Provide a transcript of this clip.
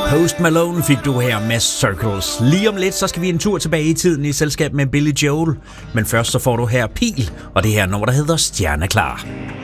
Post Malone fik du her med Circles. Lige om lidt, så skal vi en tur tilbage i tiden i selskab med Billy Joel. Men først så får du her Pil, og det her nummer, der hedder Stjerneklar.